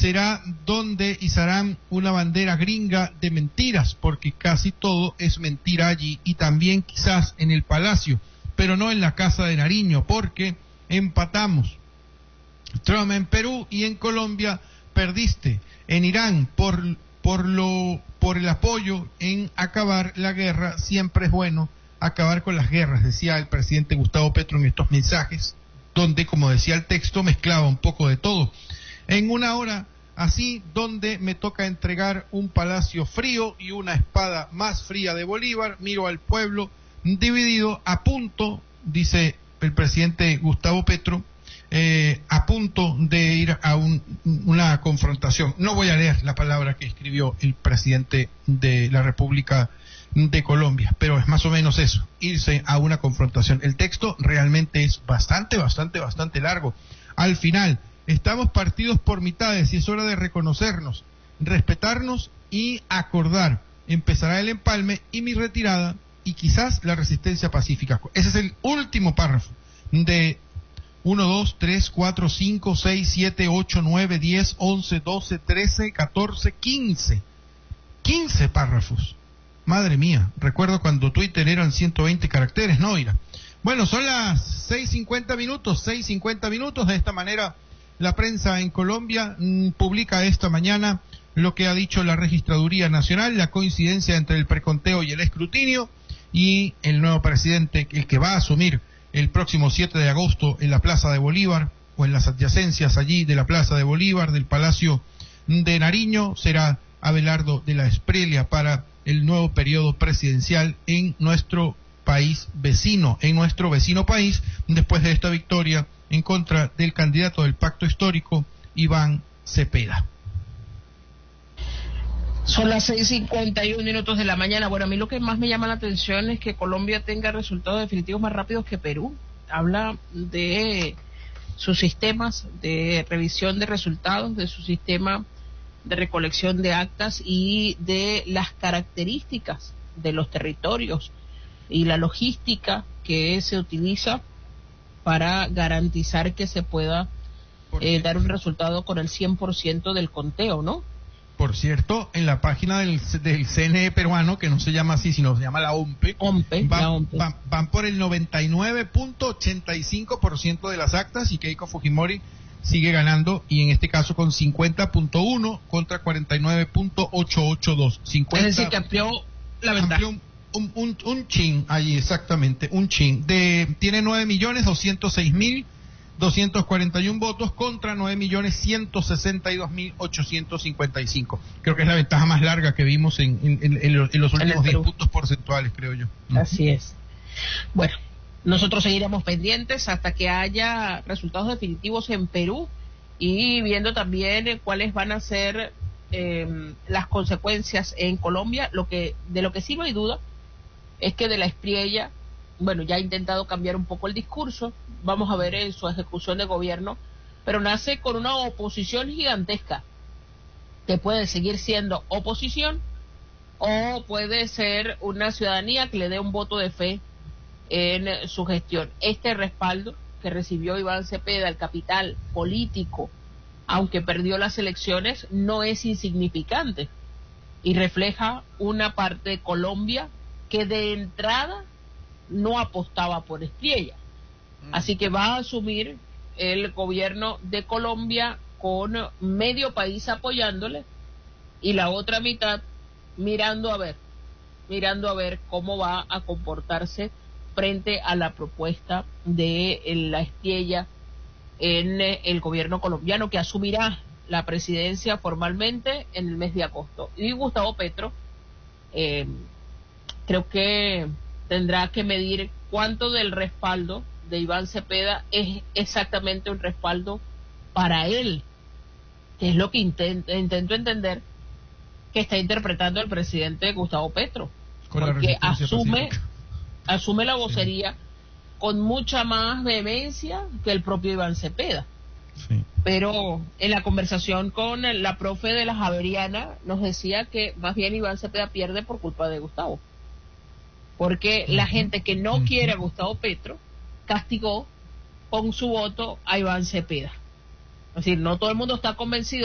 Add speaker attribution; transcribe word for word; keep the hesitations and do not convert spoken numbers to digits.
Speaker 1: será donde izarán una bandera gringa de mentiras, porque casi todo es mentira allí, y también quizás en el Palacio, pero no en la Casa de Nariño, porque empatamos. Trump en Perú y en Colombia perdiste. En Irán, por, por, lo, por el apoyo en acabar la guerra, siempre es bueno acabar con las guerras, decía el presidente Gustavo Petro en estos mensajes, donde, como decía el texto, mezclaba un poco de todo. En una hora así, donde me toca entregar un palacio frío y una espada más fría de Bolívar, miro al pueblo dividido, a punto, dice el presidente Gustavo Petro, eh, a punto de ir a un, una confrontación. No voy a leer la palabra que escribió el presidente de la República de Colombia, pero es más o menos eso, irse a una confrontación. El texto realmente es bastante, bastante, bastante largo. Al final, estamos partidos por mitades y es hora de reconocernos, respetarnos y acordar. Empezará el empalme y mi retirada y quizás la resistencia pacífica. Ese es el último párrafo de uno, dos, tres, cuatro, cinco, seis, siete, ocho, nueve, diez, once, doce, trece, catorce, quince. quince párrafos. Madre mía, recuerdo cuando Twitter eran ciento veinte caracteres, ¿no, Ira? Bueno, son las seis cincuenta minutos, seis cincuenta minutos. De esta manera, la prensa en Colombia mmm, publica esta mañana lo que ha dicho la Registraduría Nacional, la coincidencia entre el preconteo y el escrutinio, y el nuevo presidente, el que va a asumir el próximo siete de agosto en la Plaza de Bolívar, o en las adyacencias allí de la Plaza de Bolívar, del Palacio de Nariño, será Abelardo de la Espriella para el nuevo periodo presidencial en nuestro país vecino, en nuestro vecino país, después de esta victoria en contra del candidato del pacto histórico, Iván Cepeda.
Speaker 2: Son las seis cincuenta y un minutos de la mañana. Bueno, a mí lo que más me llama la atención es que Colombia tenga resultados definitivos más rápidos que Perú. Habla de sus sistemas de revisión de resultados, de su sistema de recolección de actas y de las características de los territorios y la logística que se utiliza para garantizar que se pueda eh, dar un resultado con el cien por ciento del conteo, ¿no?
Speaker 1: Por cierto, en la página del, del C N E peruano, que no se llama así, sino se llama la O M P E,
Speaker 2: O M P E,
Speaker 1: van,
Speaker 2: la O M P E.
Speaker 1: Van, van por el noventa y nueve punto ochenta y cinco por ciento de las actas, y Keiko Fujimori sigue ganando, y en este caso con cincuenta punto uno contra cuarenta y nueve punto ochocientos ochenta y dos. cincuenta,
Speaker 2: es decir, que amplió la ventaja.
Speaker 1: Amplió un, un, un, un chin allí, exactamente, un chin. De, tiene nueve millones doscientos seis mil doscientos cuarenta y uno votos contra nueve millones ciento sesenta y dos mil ochocientos cincuenta y cinco. Creo que es la ventaja más larga que vimos en, en, en, en los, en los últimos diez puntos porcentuales, creo yo.
Speaker 2: Así es. Bueno, nosotros seguiremos pendientes hasta que haya resultados definitivos en Perú y viendo también cuáles van a ser eh, las consecuencias en Colombia. Lo que de lo que sí no hay duda es que de la Espriella, bueno, ya ha intentado cambiar un poco el discurso, vamos a ver en su ejecución de gobierno, pero nace con una oposición gigantesca, que puede seguir siendo oposición, o puede ser una ciudadanía que le dé un voto de fe en su gestión. Este respaldo que recibió Iván Cepeda, el capital político, aunque perdió las elecciones, no es insignificante, y refleja una parte de Colombia que de entrada no apostaba por Espriella. Así que va a asumir el gobierno de Colombia con medio país apoyándole y la otra mitad mirando a ver, mirando a ver cómo va a comportarse frente a la propuesta de la Espriella en el gobierno colombiano, que asumirá la presidencia formalmente en el mes de agosto. Y Gustavo Petro eh, creo que tendrá que medir cuánto del respaldo de Iván Cepeda es exactamente un respaldo para él, que es lo que intento, intento entender que está interpretando el presidente Gustavo Petro,
Speaker 1: con
Speaker 2: porque asume
Speaker 1: pacífica.
Speaker 2: asume la vocería sí. con mucha más vehemencia que el propio Iván Cepeda.
Speaker 1: Sí.
Speaker 2: Pero en la conversación con la profe de la Javeriana nos decía que más bien Iván Cepeda pierde por culpa de Gustavo, porque uh-huh. la gente que no uh-huh. quiere a Gustavo Petro castigó con su voto a Iván Cepeda. Es decir, no todo el mundo está convencido